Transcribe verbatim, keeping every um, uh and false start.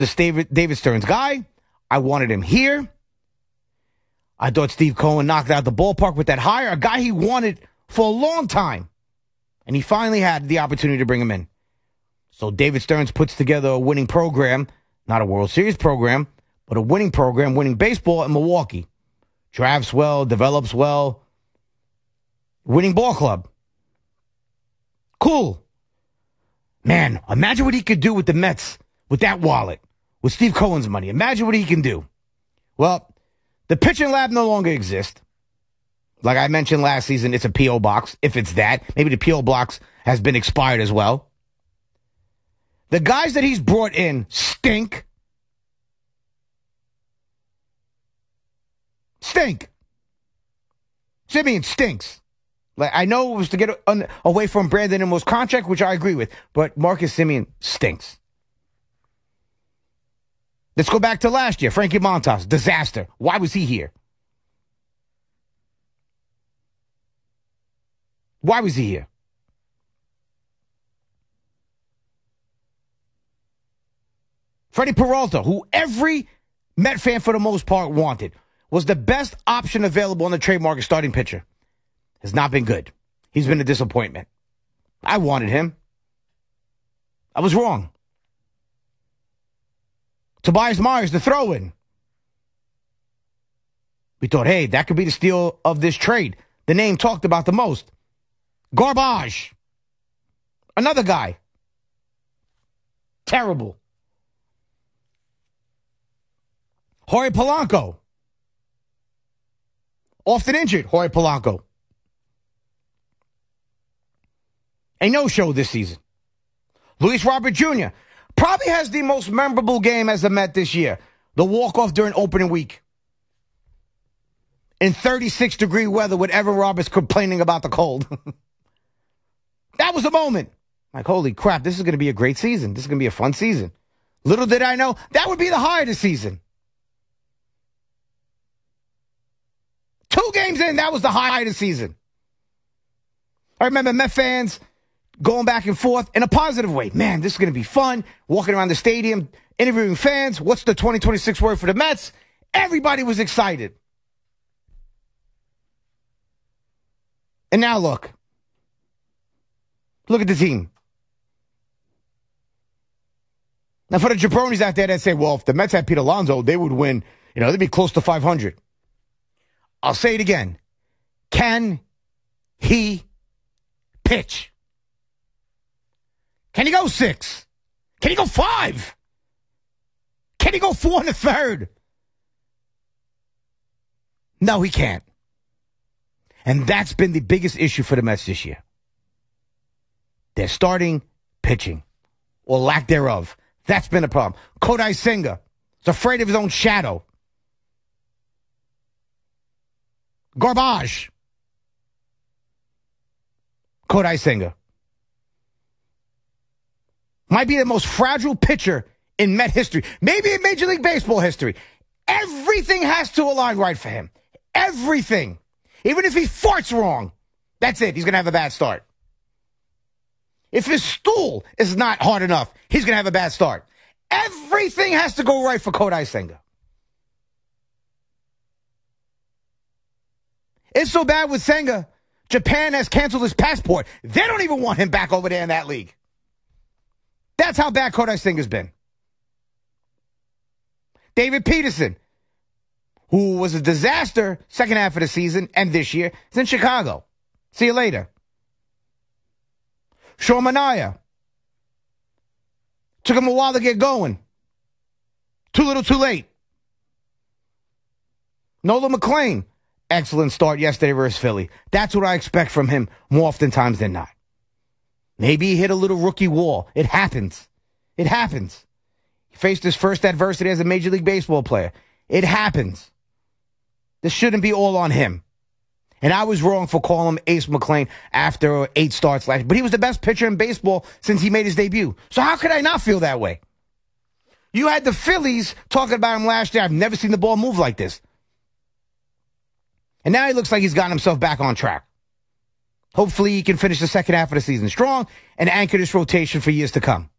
this David, David Stearns guy. I wanted him here. I thought Steve Cohen knocked out the ballpark with that hire, a guy he wanted for a long time. And he finally had the opportunity to bring him in. So David Stearns puts together a winning program, not a World Series program, but a winning program, winning baseball in Milwaukee. Drafts well, develops well. Winning ball club. Cool. Man, imagine what he could do with the Mets, with that wallet, with Steve Cohen's money. Imagine what he can do. Well, the pitching lab no longer exists. Like I mentioned last season, it's a P O box, if it's that. Maybe the P O box has been expired as well. The guys that he's brought in stink. Stink. Simeon stinks. Like I know it was to get un- away from Brandon Nimmo's contract, which I agree with, but Marcus Simeon stinks. Let's go back to last year. Frankie Montas, disaster. Why was he here? Why was he here? Freddie Peralta, who every Met fan for the most part wanted, was the best option available on the trade market starting pitcher. Has not been good. He's been a disappointment. I wanted him. I was wrong. Tobias Myers, the throw-in. We thought, hey, that could be the steal of this trade. The name talked about the most. Garbage. Another guy. Terrible. Jorge Polanco. Often injured, Jorge Polanco. A no-show this season. Luis Robert Junior probably has the most memorable game as a Met this year. The walk-off during opening week. In thirty-six degree weather with Evan Roberts complaining about the cold. That was the moment. Like, holy crap, this is going to be a great season. This is going to be a fun season. Little did I know, that would be the high of the season. Two games in, that was the high of the season. I remember Met fans going back and forth in a positive way. Man, this is going to be fun. Walking around the stadium, interviewing fans. What's the twenty twenty-six word for the Mets? Everybody was excited. And now look. Look at the team. Now for the jabronis out there that say, well, if the Mets had Pete Alonso, they would win. You know, they'd be close to five hundred. I'll say it again. Can he pitch? Can he go six? Can he go five? Can he go four in the third? No, he can't. And that's been the biggest issue for the Mets this year. They're starting pitching, or lack thereof. That's been a problem. Kodai Senga is afraid of his own shadow. Garbage. Kodai Senga might be the most fragile pitcher in Met history, maybe in Major League Baseball history. Everything has to align right for him. Everything. Even if he farts wrong, that's it. He's going to have a bad start. If his stool is not hard enough, he's going to have a bad start. Everything has to go right for Kodai Senga. It's so bad with Senga, Japan has canceled his passport. They don't even want him back over there in that league. That's how bad Kodai Senga's been. David Peterson, who was a disaster second half of the season and this year, is in Chicago. See you later. Sean Manaea. Took him a while to get going. Too little, too late. Nolan McLean. Excellent start yesterday versus Philly. That's what I expect from him more oftentimes than not. Maybe he hit a little rookie wall. It happens. It happens. He faced his first adversity as a Major League Baseball player. It happens. This shouldn't be all on him. And I was wrong for calling him Ace McLean after eight starts last year. But he was the best pitcher in baseball since he made his debut. So how could I not feel that way? You had the Phillies talking about him last year. I've never seen the ball move like this. And now he looks like he's gotten himself back on track. Hopefully he can finish the second half of the season strong and anchor this rotation for years to come.